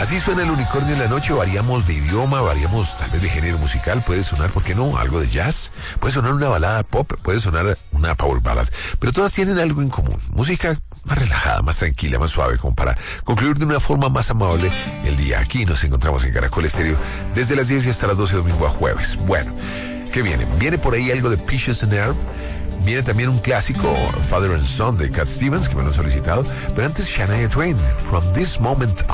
Así suena el unicornio en la noche, variamos de idioma, variamos tal vez de género musical, puede sonar, ¿por qué no? Algo de jazz, puede sonar una balada pop, puede sonar una power ballad, pero todas tienen algo en común, música más relajada, más tranquila, más suave, como para concluir de una forma más amable el día. Aquí nos encontramos en Caracol Estéreo desde las 10 y hasta las 12 domingo a jueves. Bueno, ¿qué viene? Viene por ahí algo de Peaches and Herb. Viene también un clásico, Father and Son, de Cat Stevens, que me lo han solicitado. Pero antes, Shania Twain, From This Moment